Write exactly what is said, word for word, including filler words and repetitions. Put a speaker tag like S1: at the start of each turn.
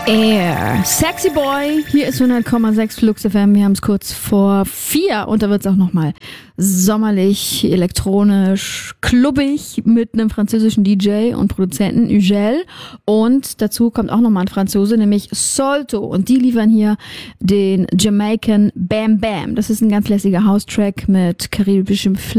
S1: Air. Sexy Boy, hier ist hundert Komma sechs Flux F M, wir haben es kurz vor vier und da wird es auch nochmal sommerlich, elektronisch, klubbig mit einem französischen D J und Produzenten Ugel und dazu kommt auch nochmal ein Franzose, nämlich Solto und die liefern hier den Jamaican Bam Bam. Das ist ein ganz lässiger House-Track mit karibischem Flair.